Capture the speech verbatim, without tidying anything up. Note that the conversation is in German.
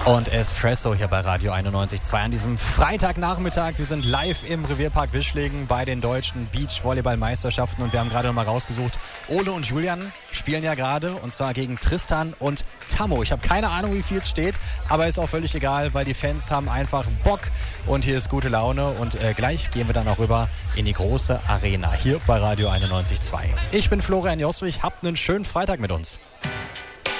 Und Espresso hier bei Radio einundneunzig Komma zwei an diesem Freitagnachmittag. Wir sind live im Revierpark Wischlegen bei den deutschen Beachvolleyball-Meisterschaften und wir haben gerade noch mal rausgesucht, Ole und Julian spielen ja gerade und zwar gegen Tristan und Tammo. Ich habe keine Ahnung, wie viel es steht, aber ist auch völlig egal, weil die Fans haben einfach Bock und hier ist gute Laune und äh, gleich gehen wir dann auch rüber in die große Arena hier bei Radio einundneunzig Komma zwei. Ich bin Florian Joswig, habt einen schönen Freitag mit uns.